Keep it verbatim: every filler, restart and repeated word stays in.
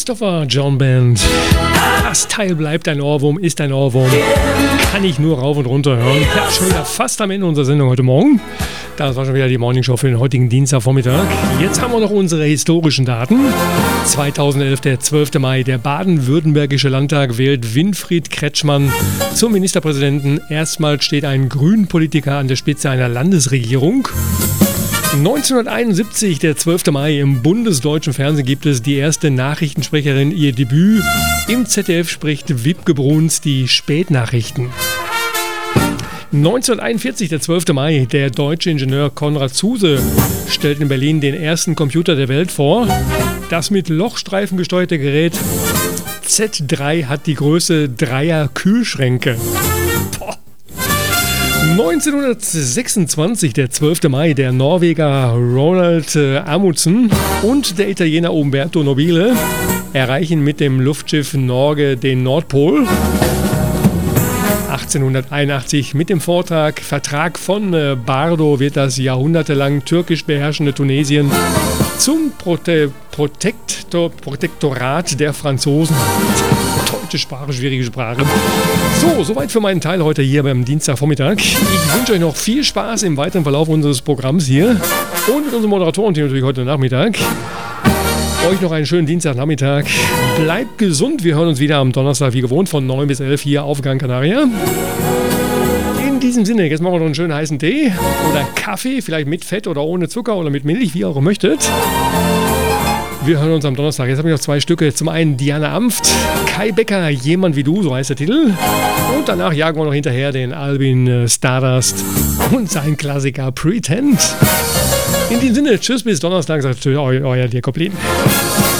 Christopher John Band. Das Teil bleibt ein Ohrwurm, ist ein Ohrwurm. Kann ich nur rauf und runter hören. Ja, schon wieder fast am Ende unserer Sendung heute Morgen. Das war schon wieder die Morningshow für den heutigen Dienstagvormittag. Jetzt haben wir noch unsere historischen Daten. zweitausendelf, der zwölfte Mai. Der baden-württembergische Landtag wählt Winfried Kretschmann zum Ministerpräsidenten. Erstmals steht ein Grünen-Politiker an der Spitze einer Landesregierung. neunzehnhunderteinundsiebzig, der zwölfte Mai, im bundesdeutschen Fernsehen gibt es die erste Nachrichtensprecherin, ihr Debüt. Im Z D F spricht Wiebke Bruns die Spätnachrichten. neunzehnhunderteinundvierzig, der zwölfte Mai, der deutsche Ingenieur Konrad Zuse stellt in Berlin den ersten Computer der Welt vor. Das mit Lochstreifen gesteuerte Gerät Z drei hat die Größe dreier Kühlschränke. neunzehnhundertsechsundzwanzig, der zwölfte Mai, der Norweger Ronald Amundsen und der Italiener Umberto Nobile erreichen mit dem Luftschiff Norge den Nordpol. achtzehnhunderteinundachtzig, mit dem Vortrag Vertrag von Bardo wird das jahrhundertelang türkisch beherrschende Tunesien zum Prote- Protektor- Protektorat der Franzosen. Deutsche Sprache, schwierige Sprache. So, soweit für meinen Teil heute hier beim Dienstagvormittag. Ich wünsche euch noch viel Spaß im weiteren Verlauf unseres Programms hier und mit unserem Moderatorenteam natürlich heute Nachmittag. Euch noch einen schönen Dienstagnachmittag. Bleibt gesund. Wir hören uns wieder am Donnerstag wie gewohnt von neun bis elf hier auf Gran Canaria. In diesem Sinne, jetzt machen wir noch einen schönen heißen Tee oder Kaffee, vielleicht mit Fett oder ohne Zucker oder mit Milch, wie auch ihr möchtet. Wir hören uns am Donnerstag. Jetzt habe ich noch zwei Stücke. Zum einen Diana Amft, Kai Becker, Jemand wie du, so heißt der Titel. Und danach jagen wir noch hinterher den Albin Stardust und sein Klassiker Pretend. In diesem Sinne, tschüss bis Donnerstag, sagt euer Dirk Koplin.